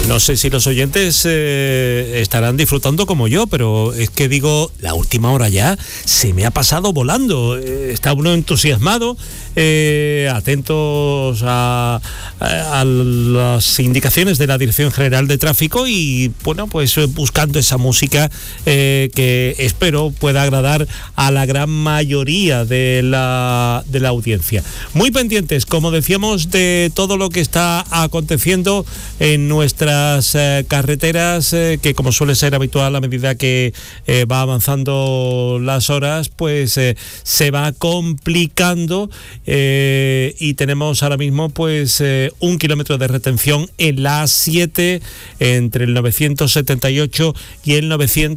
No sé si los oyentes estarán disfrutando como yo, pero es que digo, la última hora ya se me ha pasado volando. Está uno entusiasmado, atentos a las indicaciones de la Dirección General de Tráfico y, bueno, pues buscando esa música que espero pueda agradar a la gran mayoría de la audiencia. Muy pendientes, como decíamos, de todo lo que está aconteciendo en nuestras carreteras, que como suele ser habitual a medida que va avanzando las horas, pues se va complicando y tenemos ahora mismo pues 1 kilómetro de retención en la A7 entre el 978 y el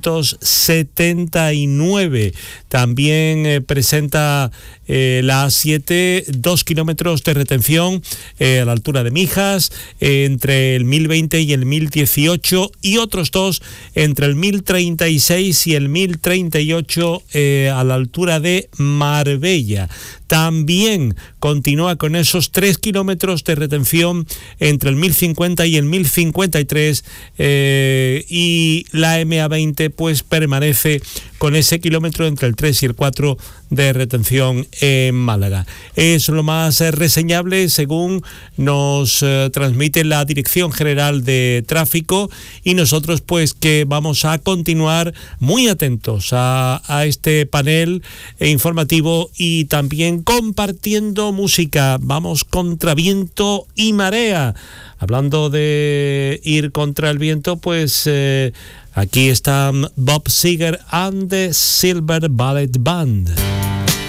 979. También presenta la A7 2 kilómetros de retención a la altura de Mijas entre el 1020 y el 1018 y otros 2 entre el 1036 y el 1038 a la altura de Marbella. También continúa con esos 3 kilómetros de retención entre el 1050 y el 1053 y la MA20 pues permanece con ese kilómetro entre el 3 y el 4 de retención en Málaga. Es lo más reseñable según nos transmite la Dirección General de Tráfico y nosotros pues que vamos a continuar muy atentos a este panel informativo y también compartiendo música. Vamos contra viento y marea. Hablando de ir contra el viento, pues aquí están Bob Seger and the Silver Ballet Band.